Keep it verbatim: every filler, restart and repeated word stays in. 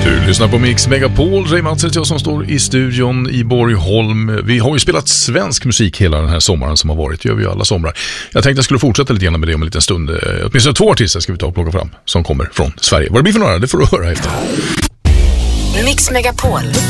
Du lyssnar på Mix Megapol. Ray Mats heter jag som står i studion i Borgholm. Vi har ju spelat svensk musik hela den här sommaren som har varit. Det gör vi ju alla somrar. Jag tänkte jag skulle fortsätta lite grann med det om en liten stund. Åtminstone två artister ska vi ta och plocka fram som kommer från Sverige. Vad det blir för några, det får du höra efter. Mix Megapol